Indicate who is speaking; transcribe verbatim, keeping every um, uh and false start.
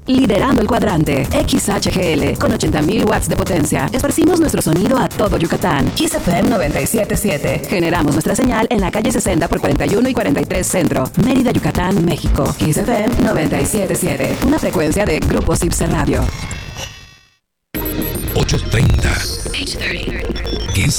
Speaker 1: liderando el cuadrante. X H G L, con ochenta mil watts de potencia. Esparcimos nuestro sonido a todo Yucatán. Kiss F M noventa y siete punto siete. Generamos nuestra señal en la calle sesenta por cuarenta y uno y cuarenta y tres Centro, Mérida, Yucatán, México. Kiss F M noventa y siete punto siete. Una frecuencia de Grupo Cipse Radio.
Speaker 2: ocho treinta. Kiss